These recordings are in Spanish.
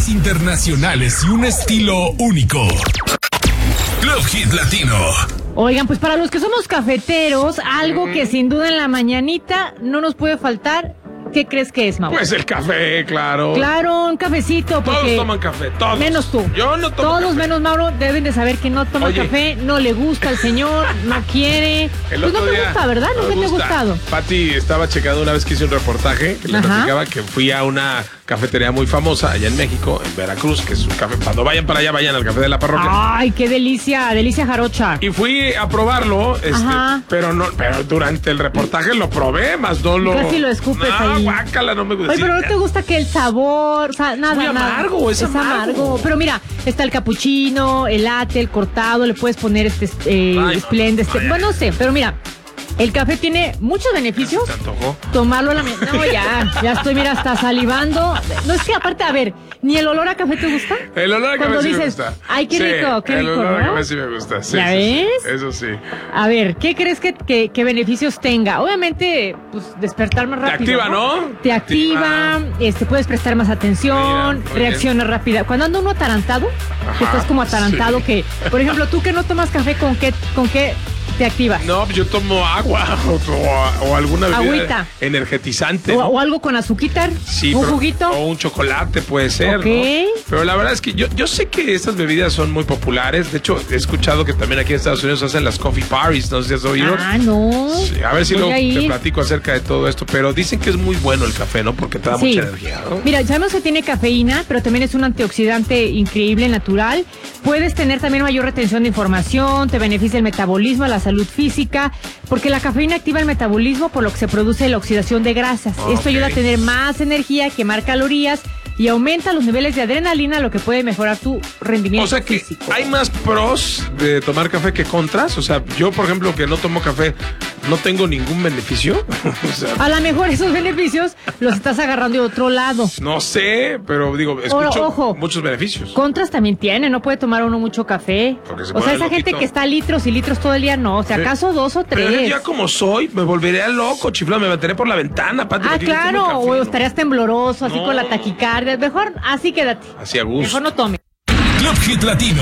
Tendencias internacionales y un estilo único. Club Hit Latino. Oigan, pues para los que somos cafeteros, algo que sin duda en la mañanita no nos puede faltar. ¿Qué crees que es, Mau? Pues el café, claro. Claro, un cafecito. Todos porque toman café, todos. Menos tú. Yo no tomo Todos café. menos Mauro deben de saber que no toma café, no le gusta al señor, no quiere. El Pues no otro te día, gusta, ¿verdad? Nunca te ha gustado. Pati estaba checando una vez que hice un reportaje que le platicaba que fui a una cafetería muy famosa allá en México, en Veracruz, que es un café. Cuando vayan para allá, vayan al café de la parroquia. Ay, qué delicia, delicia jarocha. Y fui a probarlo, pero durante el reportaje lo probé, más no lo. Casi lo escupes ahí. Guácala, no me gusta. Oye, pero no te gusta que el sabor, o sea, nada, muy amargo, es amargo. Pero mira, está el capuchino, el latte, el cortado, le puedes poner Splenda, bueno, no sé, pero mira, el café tiene muchos beneficios. ¿Te antojó? Tomarlo a la mesa. No, ya estoy, mira, hasta salivando. No, es que aparte, a ver, ¿ni el olor a café te gusta? El olor a café sí me gusta. Ay, qué rico, qué rico, el olor a ¿no? café sí me gusta. Sí, ¿Ya sí, ves? sí, eso sí. A ver, ¿qué crees que beneficios tenga? Obviamente, pues despertar más rápido. Te activa, ¿no? Te activa, puedes prestar más atención, Mira, reacciona rápida. Cuando anda uno atarantado, que estás como atarantado, que, por ejemplo, tú que no tomas café, ¿con qué te activas? No, pues yo tomo agua o alguna bebida Agüita. energetizante. O algo con azuquitar, sí, un juguito. O un chocolate puede ser, Ok. ¿no? Pero la verdad es que yo sé que estas bebidas son muy populares. De hecho, he escuchado que también aquí en Estados Unidos hacen las coffee parties. No sé si has oído. Ah, no. Sí, a ver si Voy luego a te ir. platico acerca de todo esto. Pero dicen que es muy bueno el café, ¿no? Porque te da mucha energía, ¿no? Mira, sabemos que tiene cafeína, pero también es un antioxidante increíble, natural. Puedes tener también mayor retención de información, te beneficia el metabolismo, la salud física, porque la cafeína activa el metabolismo, por lo que se produce la oxidación de grasas. Esto ayuda a tener más energía, quemar calorías y aumenta los niveles de adrenalina, lo que puede mejorar tu rendimiento O sea que físico. hay más pros de tomar café que contras. O sea, yo, por ejemplo, que no tomo café, no tengo ningún beneficio. O sea, A lo mejor esos beneficios los estás agarrando de otro lado. no sé, pero digo, escucho Ojo. muchos beneficios. Contras también tiene, no puede tomar uno mucho café. Porque se O sea, pone esa gente loquito. que está litros y litros todo el día, no. O sea, Sí. acaso 2 o 3. Pero yo ya como soy, me volvería loco, chiflado, me meteré por la ventana, Pati. Ah, porque yo tomo claro, café, o ¿no? estarías tembloroso, así No. con la taquicardia. Mejor así quédate. Así a gusto. Mejor no tome. Club Hit Latino.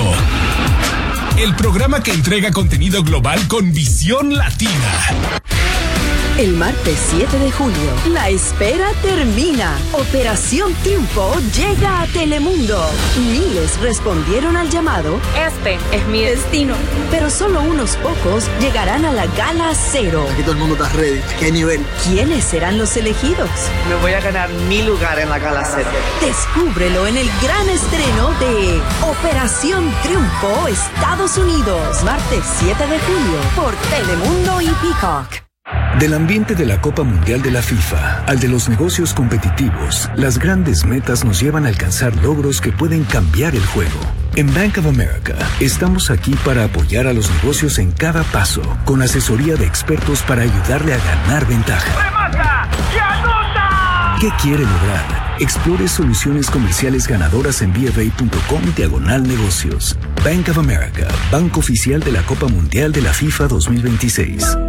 El programa que entrega contenido global con visión latina. El martes 7 de julio, la espera termina. Operación Triunfo llega a Telemundo. Miles respondieron al llamado. Este es mi destino. Pero solo unos pocos llegarán a la Gala Cero. Aquí todo el mundo está ready. ¿Qué nivel? ¿Quiénes serán los elegidos? Me voy a ganar mi lugar en la gala cero. Descúbrelo en el gran estreno de Operación Triunfo Estados Unidos. Martes 7 de julio por Telemundo y Peacock. Del ambiente de la Copa Mundial de la FIFA al de los negocios competitivos, las grandes metas nos llevan a alcanzar logros que pueden cambiar el juego. En Bank of America, estamos aquí para apoyar a los negocios en cada paso, con asesoría de expertos para ayudarle a ganar ventaja. ¿Qué quiere lograr? Explore soluciones comerciales ganadoras en bfa.com/negocios. Bank of America, banco oficial de la Copa Mundial de la FIFA 2026.